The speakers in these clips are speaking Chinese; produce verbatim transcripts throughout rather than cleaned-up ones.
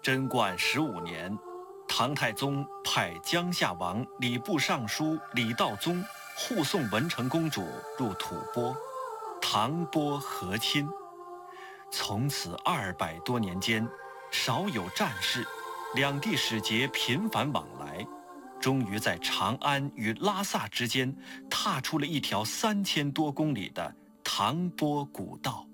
贞观十五年，唐太宗派江夏王礼部尚书李道宗护送文成公主入吐蕃，唐蕃和亲。从此二百多年间，少有战事，两地使节频繁往来，终于在长安与拉萨之间踏出了一条三千多公里的唐蕃古道。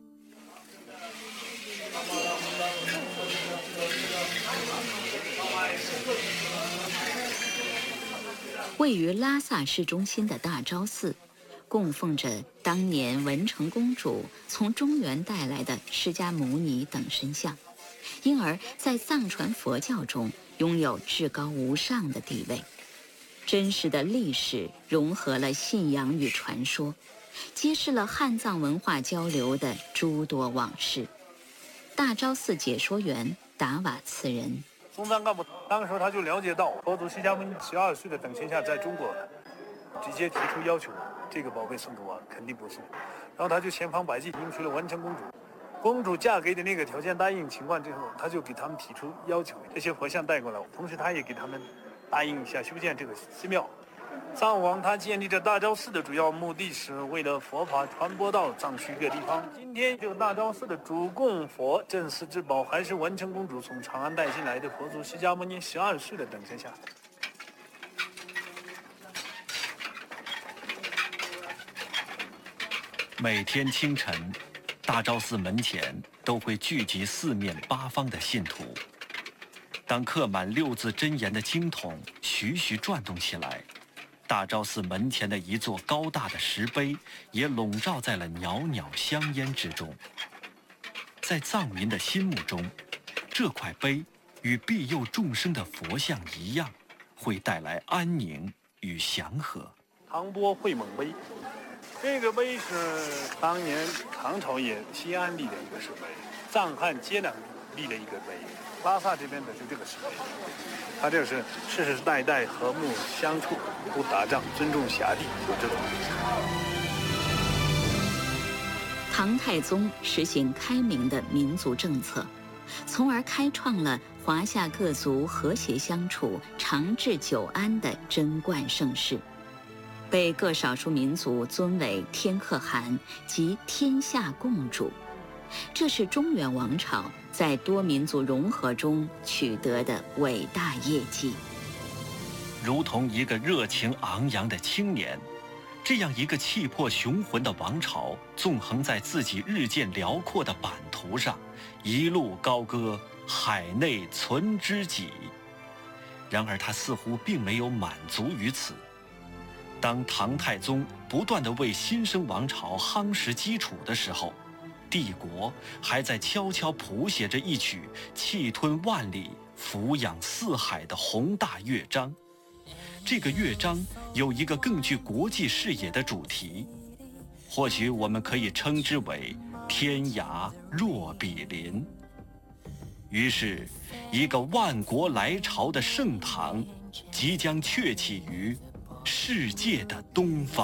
位于拉萨市中心的大昭寺，供奉着当年文成公主从中原带来的释迦牟尼等神像，因而在藏传佛教中拥有至高无上的地位。真实的历史融合了信仰与传说，揭示了汉藏文化交流的诸多往事。大昭寺解说员达瓦次仁。 松赞干部当时他就了解到佛祖释迦牟尼十二岁的等闲下在中国，直接提出要求，这个宝贝送给我肯定不送。然后他就千方百计迎娶了文成公主，公主嫁给的那个条件答应情况之后，他就给他们提出要求，这些佛像带过来，同时他也给他们答应一下修建这个寺庙。藏王他建立这大昭寺的主要目的是为了佛法传播到藏区各地方。今天这个大昭寺的主供佛镇寺之宝还是文成公主从长安带进来的佛祖释迦牟尼十二岁的等身像。 每天清晨，大昭寺门前都会聚集四面八方的信徒。当刻满六字真言的经筒徐徐转动起来，大昭寺门前的一座高大的石碑也笼罩在了袅袅香烟之中。在藏民的心目中，这块碑与庇佑众生的佛像一样，会带来安宁与祥和。 唐蕃会猛碑，这个碑是当年唐朝也西安立的一个石碑，藏汉接壤立的一个碑，拉萨这边的就这个石碑。他这是世世代代和睦相处，不打仗，尊重辖地，有这种。 唐太宗实行开明的民族政策，从而开创了华夏各族和谐相处、长治久安的贞观盛世，被各少数民族尊为天可汗及天下共主。这是中原王朝在多民族融合中取得的伟大业绩。 如同一个热情昂扬的青年，这样一个气魄雄浑的王朝，纵横在自己日渐辽阔的版图上，一路高歌海内存知己。然而他似乎并没有满足于此。当唐太宗不断地为新生王朝夯实基础的时候，帝国还在悄悄谱写着一曲气吞万里、俯仰四海的宏大乐章。这个乐章有一个更具国际视野的主题，或许我们可以称之为天涯若比邻。于是，一个万国来朝的盛唐即将鹊起于世界的东方。